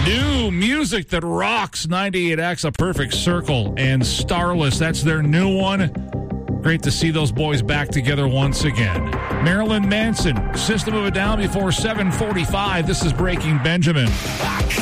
New music that rocks 98X, A Perfect Circle, and Starless. That's their new one. Great to see those boys back together once again. Marilyn Manson, System of a Down before 7:45. This is Breaking Benjamin.